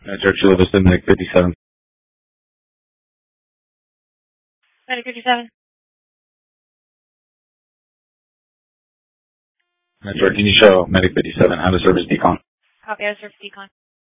Metro Chula Vista, Medic 57. Medic 57. Metro, can you show Medic 57 how to service decon? Copy, out of service decon.